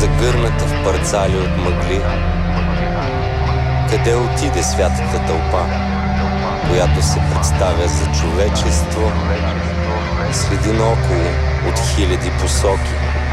загърната в парцали от мъгли. Къде отиде святата тълпа, която се представя за човечество, следи наоколо от хиляди посоки?